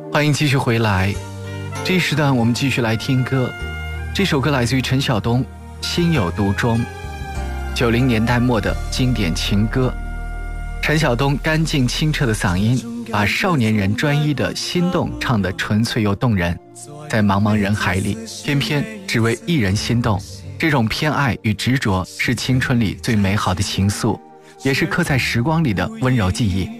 欢迎继续回来，这一时段我们继续来听歌。这首歌来自于陈晓东《心有独钟》，90年代末的经典情歌。陈晓东干净清澈的嗓音，把少年人专一的心动唱得纯粹又动人。在茫茫人海里，偏偏只为一人心动，这种偏爱与执着是青春里最美好的情愫，也是刻在时光里的温柔记忆。